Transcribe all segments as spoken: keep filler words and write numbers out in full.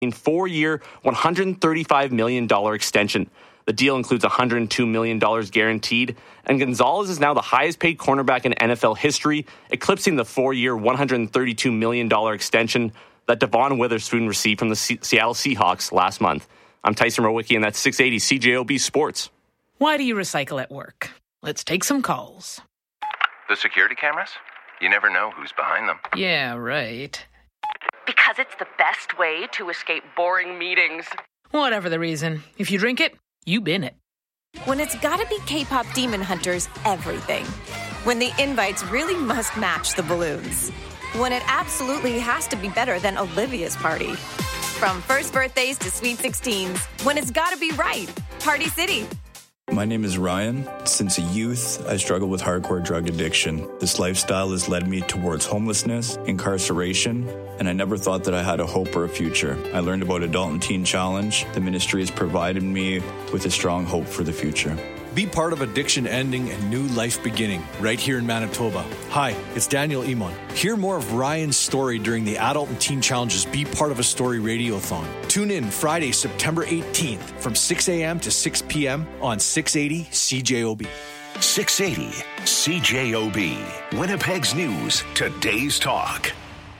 four-year, one hundred thirty-five million dollars extension. The deal includes one hundred two million dollars guaranteed, and Gonzalez is now the highest-paid cornerback in N F L history, eclipsing the four-year, one hundred thirty-two million dollars extension that Devon Witherspoon received from the C- Seattle Seahawks last month. I'm Tyson Rowicki, and that's six eighty C J O B Sports. Why do you recycle at work? Let's take some calls. The security cameras? You never know who's behind them. Yeah, right. Because it's the best way to escape boring meetings. Whatever the reason, if you drink it, you bin it. When it's gotta be K-pop Demon Hunters, everything. When the invites really must match the balloons. When it absolutely has to be better than Olivia's party. From first birthdays to sweet sixteens, when it's gotta be right. Party City. My name is Ryan. Since a youth, I struggled with hardcore drug addiction. This lifestyle has led me towards homelessness, incarceration, and I never thought that I had a hope or a future. I learned about Adult and Teen Challenge. The ministry has provided me with a strong hope for the future. Be part of addiction ending and new life beginning right here in Manitoba. Hi, it's Daniel Imon. Hear more of Ryan's story during the Adult and Teen Challenge's Be Part of a Story Radiothon. Tune in Friday, September eighteenth from six a.m. to six p.m. on six eighty C J O B. six eighty C J O B. Winnipeg's News, today's talk.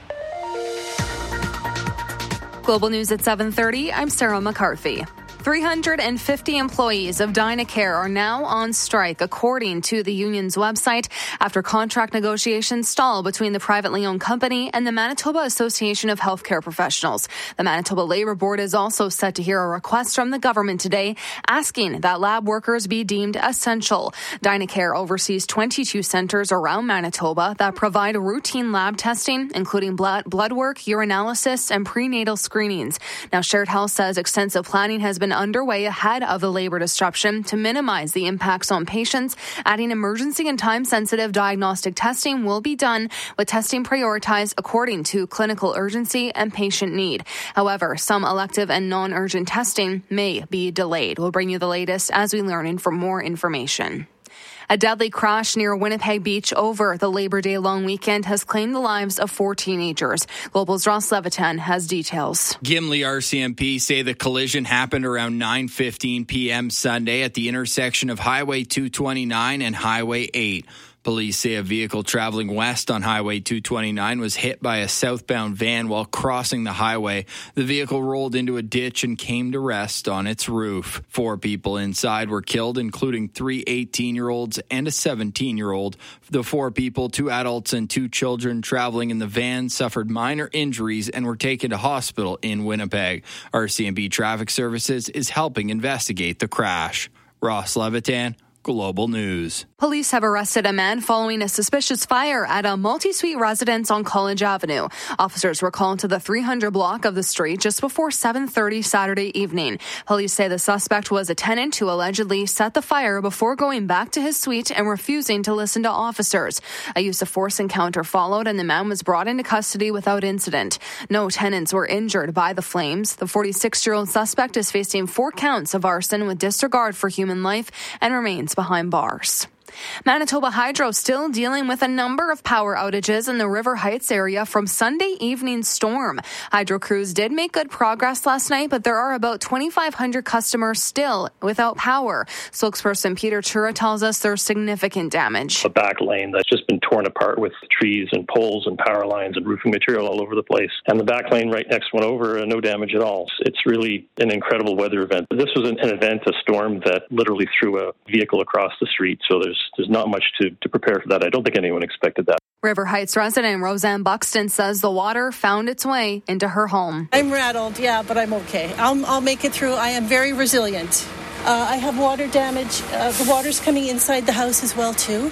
Global News at seven thirty, I'm Sarah McCarthy. three hundred fifty employees of Dynacare are now on strike, according to the union's website, after contract negotiations stall between the privately owned company and the Manitoba Association of Healthcare Professionals. The Manitoba Labour Board is also set to hear a request from the government today asking that lab workers be deemed essential. Dynacare oversees twenty-two centres around Manitoba that provide routine lab testing, including blood, blood work, urinalysis, and prenatal screenings. Now, Shared Health says extensive planning has been underway ahead of the labor disruption to minimize the impacts on patients, adding emergency and time-sensitive diagnostic testing will be done, with testing prioritized according to clinical urgency and patient need. However, some elective and non-urgent testing may be delayed. We'll bring you the latest as we learn for more information. A deadly crash near Winnipeg Beach over the Labor Day long weekend has claimed the lives of four teenagers. Global's Ross Levitan has details. Gimli R C M P say the collision happened around nine fifteen p.m. Sunday at the intersection of Highway two twenty-nine and Highway eight. Police say a vehicle traveling west on Highway two twenty-nine was hit by a southbound van while crossing the highway. The vehicle rolled into a ditch and came to rest on its roof. Four people inside were killed, including three eighteen-year-olds and a seventeen-year-old. The four people, two adults and two children traveling in the van, suffered minor injuries and were taken to hospital in Winnipeg. R C M P Traffic Services is helping investigate the crash. Ross Levitan, Global News. Police have arrested a man following a suspicious fire at a multi-suite residence on College Avenue. Officers were called to the three hundred block of the street just before seven thirty Saturday evening. Police say the suspect was a tenant who allegedly set the fire before going back to his suite and refusing to listen to officers. A use of force encounter followed, and the man was brought into custody without incident. No tenants were injured by the flames. The forty-six-year-old suspect is facing four counts of arson with disregard for human life and remains behind bars. Manitoba Hydro still dealing with a number of power outages in the River Heights area from Sunday evening storm. Hydro crews did make good progress last night, but there are about twenty-five hundred customers still without power. Spokesperson Peter Chura tells us there's significant damage. A back lane that's just been torn apart with trees and poles and power lines and roofing material all over the place. And the back lane right next one over, uh, no damage at all. It's really an incredible weather event. This was an, an event, a storm that literally threw a vehicle across the street. So there's There's not much to, to prepare for that. I don't think anyone expected that. River Heights resident Roseanne Buxton says the water found its way into her home. I'm rattled, yeah, but I'm okay. I'll, I'll make it through. I am very resilient. Uh, I have water damage. Uh, the water's coming inside the house as well, too.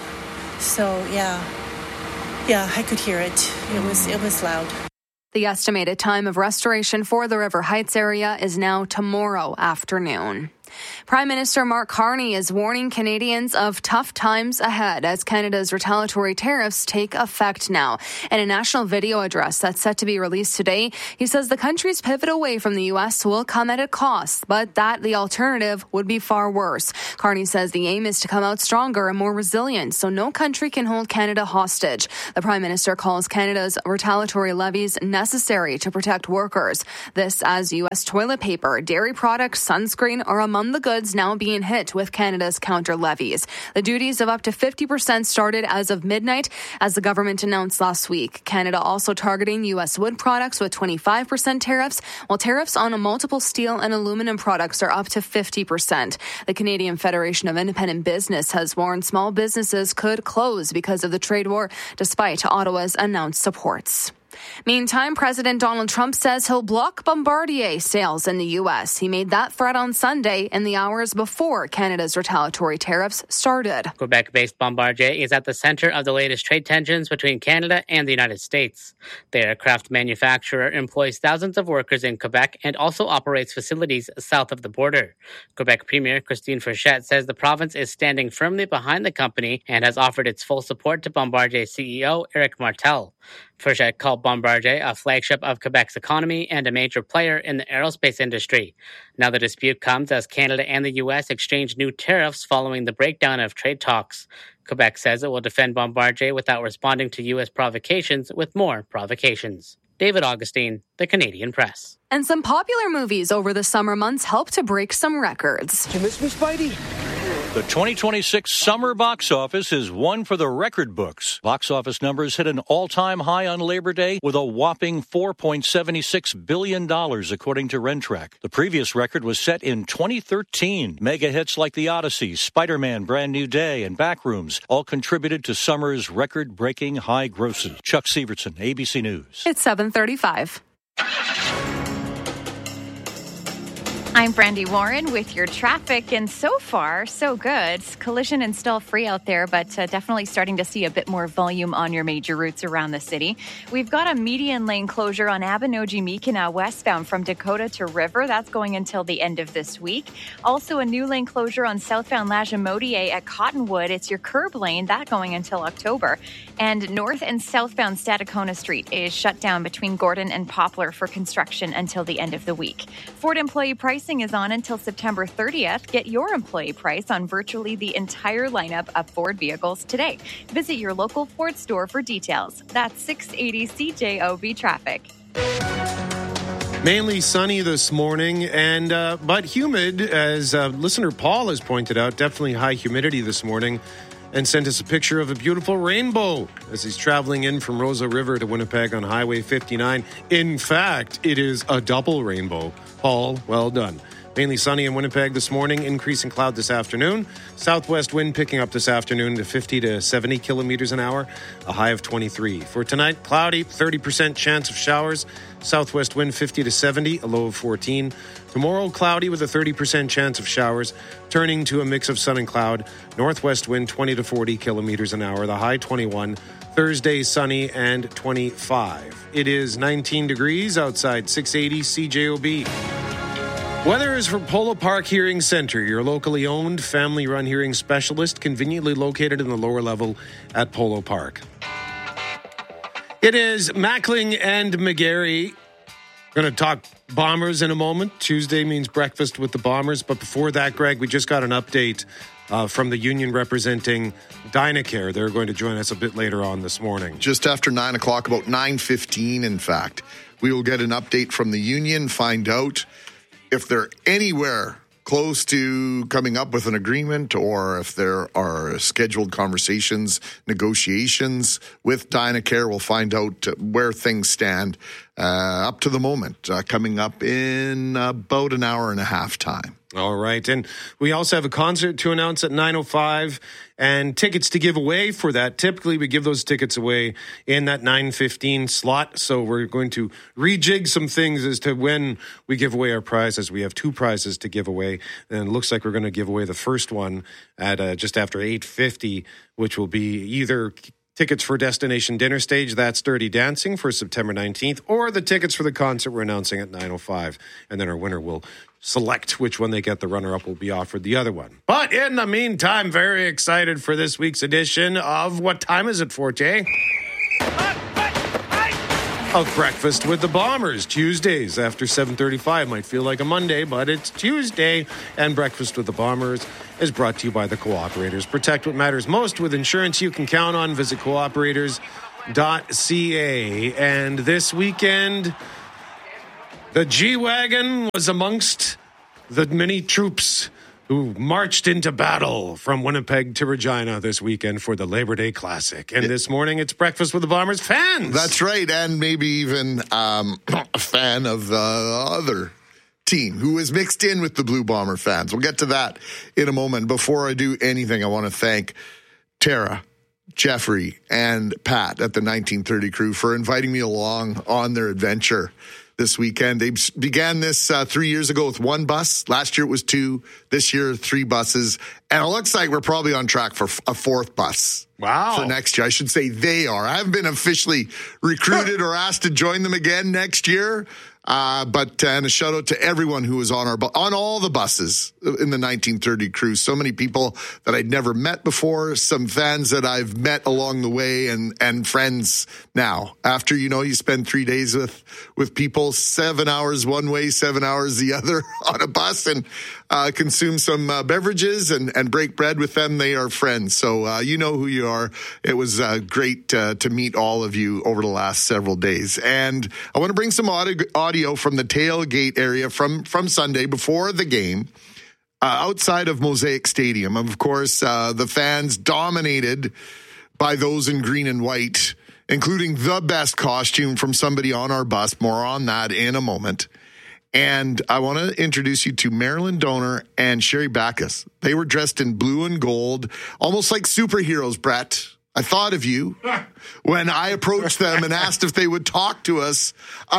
So, yeah. Yeah, I could hear it. It was, it was loud. The estimated time of restoration for the River Heights area is now tomorrow afternoon. Prime Minister Mark Carney is warning Canadians of tough times ahead as Canada's retaliatory tariffs take effect now. In a national video address that's set to be released today, he says the country's pivot away from the U S will come at a cost, but that the alternative would be far worse. Carney says the aim is to come out stronger and more resilient, so no country can hold Canada hostage. The Prime Minister calls Canada's retaliatory levies necessary to protect workers. This as U S toilet paper, dairy products, sunscreen are among the goods now being hit with Canada's counter levies. The duties of up to fifty percent started as of midnight, as the government announced last week. Canada also targeting U S wood products with twenty-five percent tariffs, while tariffs on multiple steel and aluminum products are up to fifty percent. The Canadian Federation of Independent Business has warned small businesses could close because of the trade war, despite Ottawa's announced supports. Meantime, President Donald Trump says he'll block Bombardier sales in the U S. He made that threat on Sunday in the hours before Canada's retaliatory tariffs started. Quebec-based Bombardier is at the center of the latest trade tensions between Canada and the United States. The aircraft manufacturer employs thousands of workers in Quebec and also operates facilities south of the border. Quebec Premier Christine Frechette says the province is standing firmly behind the company and has offered its full support to Bombardier C E O Éric Martel. Frechette called Bombardier a flagship of Quebec's economy and a major player in the aerospace industry. Now the dispute comes as Canada and the U S exchange new tariffs following the breakdown of trade talks. Quebec says it will defend Bombardier without responding to U S provocations with more provocations. David Augustine, The Canadian Press. And some popular movies over the summer months helped to break some records. You miss me, Spidey? The twenty twenty-six summer box office is one for the record books. Box office numbers hit an all-time high on Labor Day with a whopping four point seven six billion dollars, according to Rentrack. The previous record was set in twenty thirteen. Mega hits like The Odyssey, Spider-Man, Brand New Day, and Backrooms all contributed to summer's record-breaking high grosses. Chuck Severson, A B C News. It's seven thirty-five. I'm Brandy Warren with your traffic, and so far, so good. Collision and stall free out there, but uh, definitely starting to see a bit more volume on your major routes around the city. We've got a median lane closure on Abinogi-Mekina westbound from Dakota to River. That's going until the end of this week. Also, a new lane closure on southbound Lagimodiere at Cottonwood. It's your curb lane, that going until October. And north and southbound Stadacona Street is shut down between Gordon and Poplar for construction until the end of the week. Ford employee price is on until September thirtieth. Get your employee price on virtually the entire lineup of Ford vehicles today. Visit your local Ford store for details. That's six eighty C J O B traffic. Mainly sunny this morning, and uh, but humid, as uh, listener Paul has pointed out. Definitely high humidity this morning, and sent us a picture of a beautiful rainbow as he's traveling in from Rosa River to Winnipeg on Highway fifty-nine. In fact, it is a double rainbow. Paul, well done. Mainly sunny in Winnipeg this morning, increasing cloud this afternoon. Southwest wind picking up this afternoon to fifty to seventy kilometers an hour, a high of twenty-three. For tonight, cloudy, thirty percent chance of showers. Southwest wind fifty to seventy, a low of fourteen. Tomorrow, cloudy with a thirty percent chance of showers, turning to a mix of sun and cloud. Northwest wind twenty to forty kilometers an hour, the high twenty-one. Thursday, sunny and twenty-five. It is nineteen degrees outside, six eighty C J O B. Weather is from Polo Park Hearing Center, your locally owned, family-run hearing specialist, conveniently located in the lower level at Polo Park. It is Mackling and McGarry. We're going to talk Bombers in a moment. Tuesday means breakfast with the Bombers. But before that, Greg, we just got an update uh, from the union representing Dynacare. They're going to join us a bit later on this morning. Just after nine o'clock, about nine fifteen, in fact. We will get an update from the union, find out if they're anywhere close to coming up with an agreement or if there are scheduled conversations, negotiations with Dynacare. We'll find out where things stand uh, up to the moment, uh, coming up in about an hour and a half time. All right. And we also have a concert to announce at nine oh five and tickets to give away for that. Typically, we give those tickets away in that nine fifteen slot. So we're going to rejig some things as to when we give away our prizes. We have two prizes to give away. And it looks like we're going to give away the first one at uh, just after eight fifty, which will be either Tickets for Destination Dinner Stage, that's Dirty Dancing for September nineteenth, or the tickets for the concert we're announcing at nine oh five. And then our winner will select which one they get. The runner-up will be offered the other one. But in the meantime, very excited for this week's edition of What Time Is It, Forte? Of Breakfast with the Bombers. Tuesdays after seven thirty-five. Might feel like a Monday, but it's Tuesday. And Breakfast with the Bombers is brought to you by the Cooperators. Protect what matters most with insurance you can count on. Visit cooperators dot c a. And this weekend, the G-Wagon was amongst the many troops who marched into battle from Winnipeg to Regina this weekend for the Labor Day Classic. And this morning, it's Breakfast with the Bombers fans. That's right, and maybe even um, a fan of the other team who is mixed in with the Blue Bomber fans. We'll get to that in a moment. Before I do anything, I want to thank Tara, Jeffrey, and Pat at the nineteen thirty Crew for inviting me along on their adventure this weekend. They began this uh, three years ago with one bus. Last year it was two. This year, three buses. And it looks like we're probably on track for a fourth bus. Wow. For next year. I should say they are. I haven't been officially recruited or asked to join them again next year. Uh, but, uh, and a shout out to everyone who was on our, bu- on all the buses in the nineteen thirty Crew. So many people that I'd never met before, some fans that I've met along the way, and, and friends now. After, you know, you spend three days with, with people, seven hours one way, seven hours the other on a bus, and, uh, consume some uh, beverages and, and break bread with them. They are friends. So, uh, you know who you are. It was, uh, great, uh, to meet all of you over the last several days. And I want to bring some audio, audio from the tailgate area from, from Sunday before the game, uh, outside of Mosaic Stadium. Of course, uh, the fans dominated by those in green and white, including the best costume from somebody on our bus. More on that in a moment. And I want to introduce you to Marilyn Donor and Sherry Backus. They were dressed in blue and gold, almost like superheroes, Brett. I thought of you when I approached them and asked if they would talk to us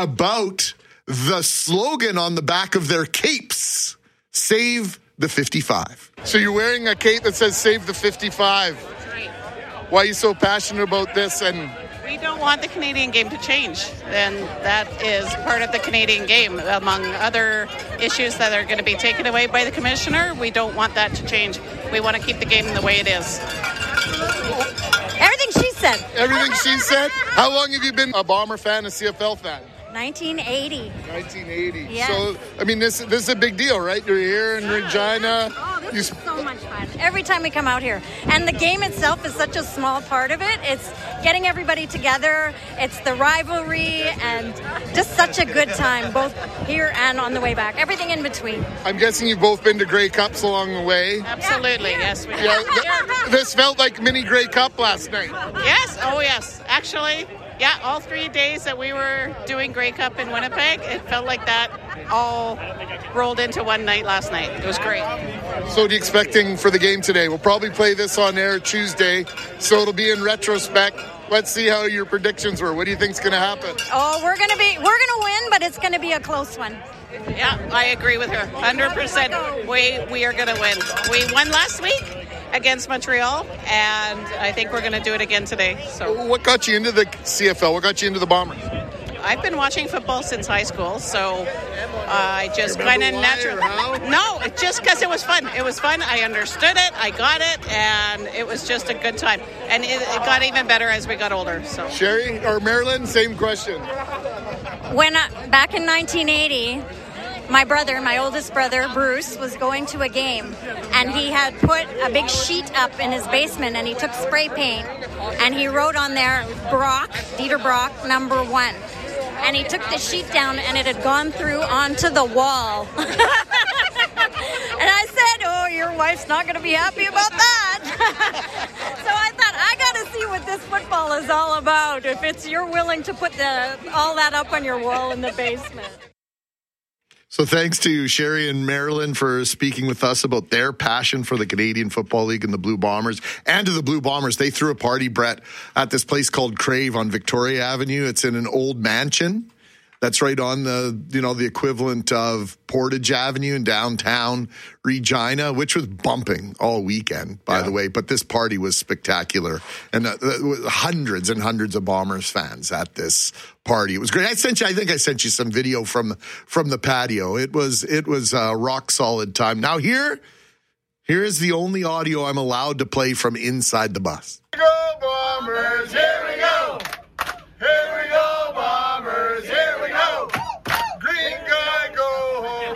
about the slogan on the back of their capes, Save the fifty-five. So you're wearing a cape that says Save the fifty-five. That's right. Why are you so passionate about this? And we don't want the Canadian game to change. And that is part of the Canadian game. Among other issues that are going to be taken away by the commissioner, we don't want that to change. We want to keep the game the way it is. Everything she said. Everything she said? How long have you been a Bomber fan, a C F L fan? nineteen eighty. nineteen eighty. Yes. So, I mean, this this is a big deal, right? You're here in Regina. Oh, this is so much fun. Every time we come out here. And the game itself is such a small part of it. It's getting everybody together. It's the rivalry and just such a good time, both here and on the way back. Everything in between. I'm guessing you've both been to Grey Cups along the way. Absolutely, yeah, yeah. Yes. We have. Yeah, th- this felt like mini Grey Cup last night. Yes, oh yes. Actually, yeah, all three days that we were doing Grey Cup in Winnipeg, it felt like that all rolled into one night last night. It was great. So what are you expecting for the game today? We'll probably play this on air Tuesday, so it'll be in retrospect. Let's see how your predictions were. What do you think's going to happen? Oh, we're going to be we're going to win, but it's going to be a close one. Yeah, I agree with her. one hundred percent. We we are going to win. We won last week against Montreal, and I think we're going to do it again today. So, what got you into the C F L? What got you into the Bombers? I've been watching football since high school, so uh, I just kind of naturally. No, it just because it was fun. It was fun. I understood it. I got it, and it was just a good time. And it, it got even better as we got older. So, Sherry or Marilyn, same question. When I, back in nineteen eighty. My brother, my oldest brother, Bruce, was going to a game, and he had put a big sheet up in his basement, and he took spray paint, and he wrote on there, Brock, Dieter Brock, number one. And he took the sheet down, and it had gone through onto the wall. And I said, oh, your wife's not going to be happy about that. So I thought, I got to see what this football is all about, if it's you're willing to put the all that up on your wall in the basement. So thanks to Sherry and Marilyn for speaking with us about their passion for the Canadian Football League and the Blue Bombers. And to the Blue Bombers, they threw a party, Brett, at this place called Crave on Victoria Avenue. It's in an old mansion. That's right on the, you know, the equivalent of Portage Avenue in downtown Regina, which was bumping all weekend, by yeah. the way. But this party was spectacular. And uh, hundreds and hundreds of Bombers fans at this party. It was great. I sent you, I think I sent you some video from, from the patio. It was, it was a rock solid time. Now here, here is the only audio I'm allowed to play from inside the bus. Here we go, Bombers. Here we go. Here we go, Bombers. Here we go. Green guy, go home.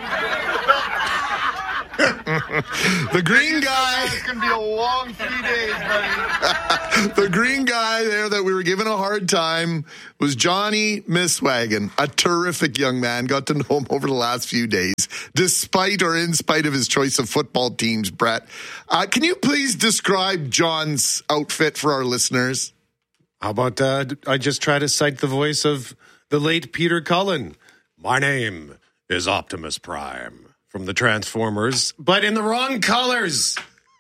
The green guy. It's going to be a long three days, buddy. The green guy there that we were giving a hard time was Johnny Misswagon, a terrific young man. Got to know him over the last few days, despite or in spite of his choice of football teams, Brett. Uh, can you please describe John's outfit for our listeners? How about uh, I just try to cite the voice of the late Peter Cullen. My name is Optimus Prime from the Transformers, but in the wrong colors.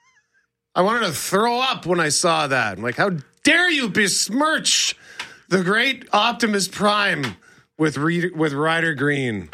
I wanted to throw up when I saw that. I'm like, how dare you besmirch the great Optimus Prime with Re- with Ryder Green.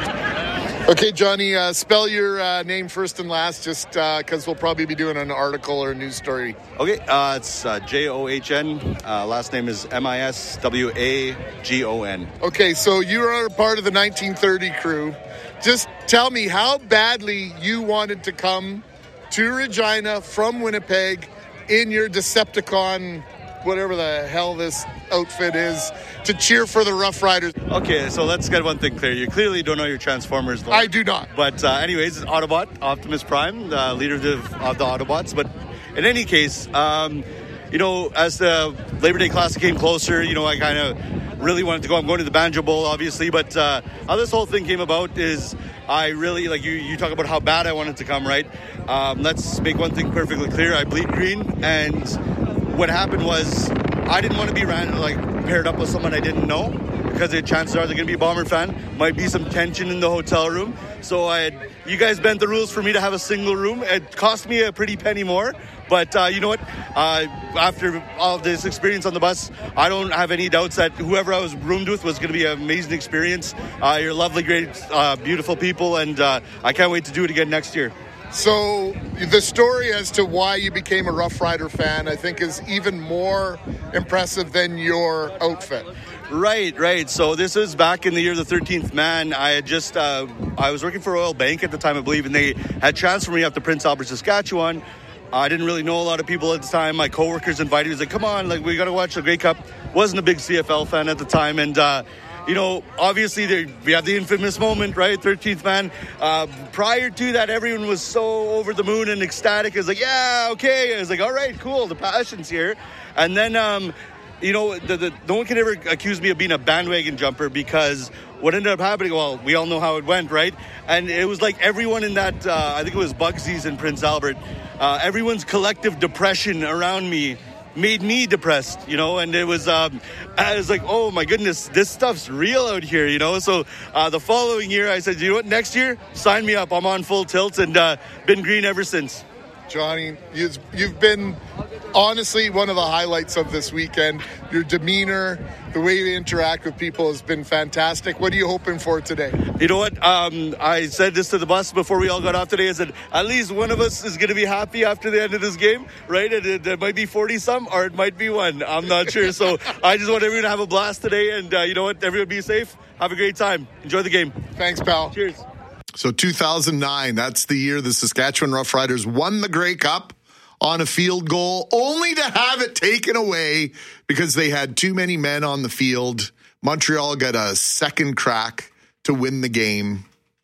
Okay, Johnny, uh, spell your uh, name first and last, just because uh, we'll probably be doing an article or a news story. Okay, uh, it's uh, J O H N. Uh, last name is M I S W A G O N. Okay, so you are part of the nineteen thirty crew. Just tell me how badly you wanted to come to Regina from Winnipeg in your Decepticon, whatever the hell this outfit is, to cheer for the Rough Riders. Okay, so let's get one thing clear. You clearly don't know your Transformers, though. I do not. But uh, anyways, it's Autobot, Optimus Prime, the leader of the, of the Autobots. But in any case, um, you know, as the Labor Day Classic came closer, you know, I kind of really wanted to go. I'm going to the Banjo Bowl, obviously. But uh, how this whole thing came about is I really, like you, you talk about how bad I wanted to come, right? Um, let's make one thing perfectly clear. I bleed green, and what happened was I didn't want to be ran, like paired up with someone I didn't know, because the chances are they're going to be a Bomber fan. Might be some tension in the hotel room. So I had, you guys bent the rules for me to have a single room. It cost me a pretty penny more. But uh, you know what? Uh, after all of this experience on the bus, I don't have any doubts that whoever I was roomed with was going to be an amazing experience. Uh, you're lovely, great, uh, beautiful people, and uh, I can't wait to do it again next year. So the story as to why you became a Rough Rider fan, I think, is even more impressive than your outfit. Right, right. So this is back in the year of the thirteenth man. I had just, uh, I was working for Royal Bank at the time, I believe, and they had transferred me up to Prince Albert, Saskatchewan. I didn't really know a lot of people at the time. My coworkers invited me. He was like, come on, like, we got to watch the Grey Cup. Wasn't a big C F L fan at the time. And, uh, you know, obviously there, we have the infamous moment, right? thirteenth man. Uh, prior to that, everyone was so over the moon and ecstatic. It was like, yeah, okay. I was like, all right, cool. The passion's here. And then, um, you know, the, the, no one can ever accuse me of being a bandwagon jumper, because what ended up happening, well, we all know how it went, right? And it was like everyone in that, uh, I think it was Bugsy's in Prince Albert, uh, everyone's collective depression around me made me depressed, you know, and it was, um, I was like, oh my goodness, this stuff's real out here, you know. So uh, the following year, I said, you know what, next year, sign me up. I'm on full tilt, and uh, been green ever since. Johnny, you've been honestly one of the highlights of this weekend. Your demeanor, the way you interact with people has been fantastic. What are you hoping for today? You know what? Um, I said this to the bus before we all got off today. I said, at least one of us is going to be happy after the end of this game, right? And it, it might be forty-some, or it might be one. I'm not sure. So I just want everyone to have a blast today. And uh, you know what? Everyone be safe. Have a great time. Enjoy the game. Thanks, pal. Cheers. So two thousand nine, that's the year the Saskatchewan Roughriders won the Grey Cup on a field goal, only to have it taken away because they had too many men on the field. Montreal got a second crack to win the game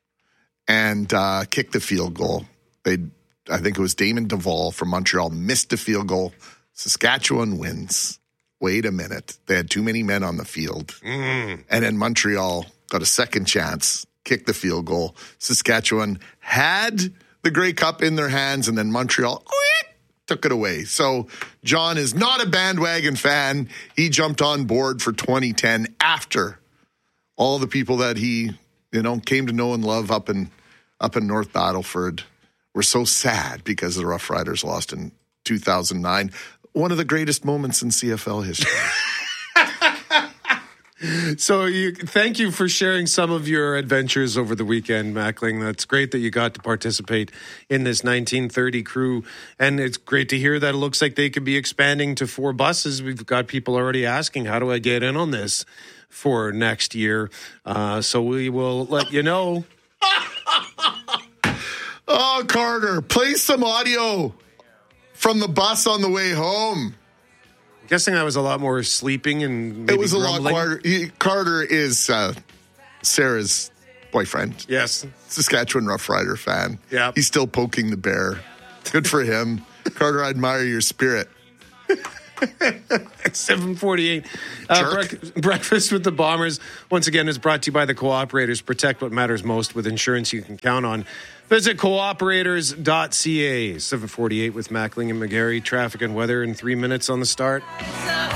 and uh, kick the field goal. They, I think it was Damon Duvall from Montreal, missed a field goal. Saskatchewan wins. Wait a minute. They had too many men on the field. Mm. And then Montreal got a second chance, kicked the field goal. Saskatchewan had the Grey Cup in their hands, and then Montreal took it away. So John is not a bandwagon fan. He jumped on board for twenty ten after all the people that he, you know, came to know and love up in up in North Battleford were so sad because the Rough Riders lost in two thousand nine. One of the greatest moments in C F L history. So you, thank you for sharing some of your adventures over the weekend, Mackling. That's great that you got to participate in this nineteen thirty crew. And it's great to hear that it looks like they could be expanding to four buses. We've got people already asking, how do I get in on this for next year? Uh, so we will let you know. Oh, Carter, play some audio from the bus on the way home. I'm guessing I was a lot more sleeping and maybe it was a grumbling. lot quieter. He, Carter is uh, Sarah's boyfriend. Yes. Saskatchewan Rough Rider fan. Yeah. He's still poking the bear. Good for him. Carter, I admire your spirit. seven forty-eight. Uh, brec- breakfast with the Bombers, once again, is brought to you by the Cooperators. Protect what matters most with insurance you can count on. Visit cooperators dot c a. seven forty-eight with Mackling and McGarry. Traffic and weather in three minutes on the start.